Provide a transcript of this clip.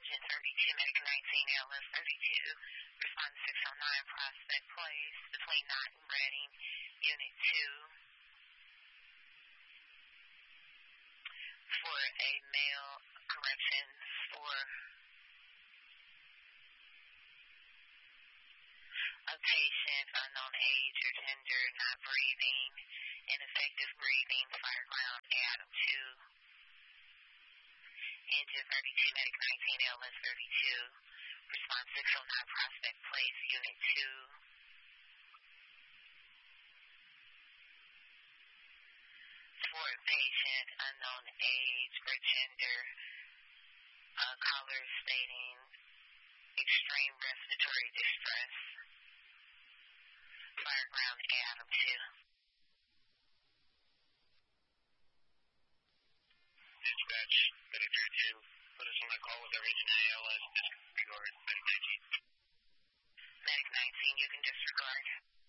Engine 32, Medic 19, LS 32, respond 609 Prospect Place, between Knott and Reading, Unit 2, for a male, corrections for a patient, unknown age or gender, not breathing, ineffective breathing, Fireground Adam 2, Engine 32, Medic 19, LS 32, response 609 Prospect Place, Unit 2. For a patient, unknown age or gender, caller stating extreme respiratory distress, Fireground Adam 2. Dispatch, Medic 32, put us on that call with our engine ALS, disregard, Medic 19. Medic 19, you can disregard.